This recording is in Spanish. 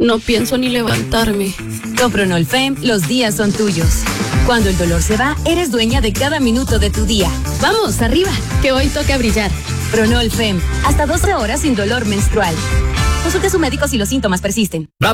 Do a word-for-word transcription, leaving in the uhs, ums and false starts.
No pienso ni levantarme. Con Pronolfem, los días son tuyos. Cuando el dolor se va, eres dueña de cada minuto de tu día. ¡Vamos, arriba! Que hoy toca brillar. Pronolfem, hasta doce horas sin dolor menstrual. Consulte a su médico si los síntomas persisten. Bravo.